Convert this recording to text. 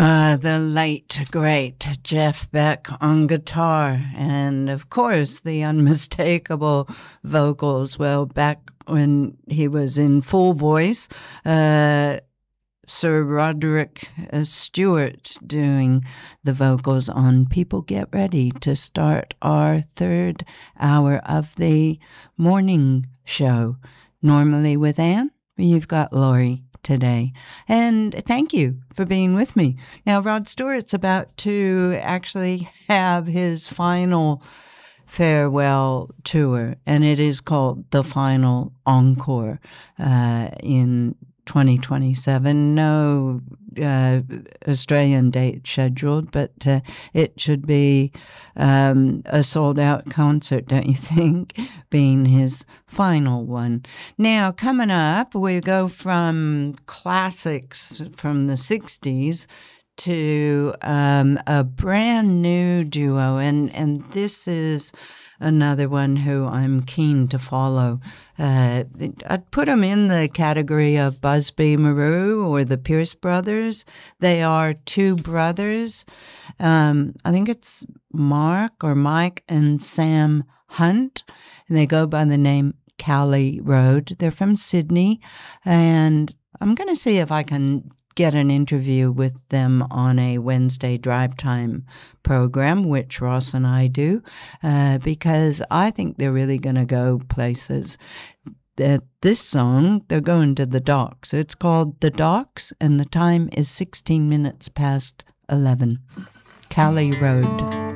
The late, great Jeff Beck on guitar, and of course the unmistakable vocals. Well, back when he was in full voice, Sir Roderick Stewart doing the vocals on People Get Ready to start our third hour of the morning show. Normally with Anne, you've got Lori today. And thank you for being with me. Now, Rod Stewart's about to actually have his final farewell tour, and it is called The Final Encore in 2027. No Australian date scheduled, but it should be a sold-out concert, don't you think, being his final one. Now, coming up, we go from classics from the 60s to a brand new duo, and this is another one who I'm keen to follow. I'd put them in the category of Busby Marou or the Pierce Brothers. They are two brothers. I think it's Mark or Mike and Sam Hunt, and they go by the name Cali Road. They're from Sydney, and I'm going to see if I can get an interview with them on a Wednesday drive time program, which Ross and I do, because I think they're really going to go places. This song, they're going to the Docks. It's called The Docks, and the time is 16 minutes past 11. Cali Road.